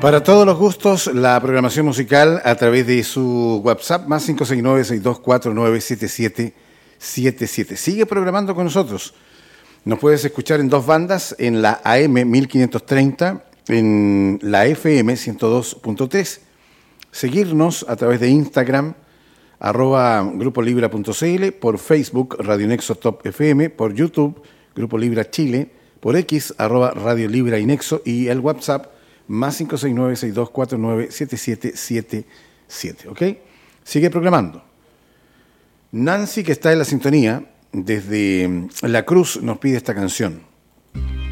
Para todos los gustos, la programación musical a través de su WhatsApp, más 569-6249-7777. Sigue programando con nosotros. Nos puedes escuchar en dos bandas, en la AM 1530, en la FM 102.3. Seguirnos a través de Instagram, @grupolibra.cl, por Facebook, Radio Nexo Top FM, por YouTube, Grupo Libra Chile, por X, @Radio Libra y Nexo, y el WhatsApp, más 569-6249-7777. ¿Ok? Sigue programando. Nancy, que está en la sintonía, desde La Cruz, nos pide esta canción.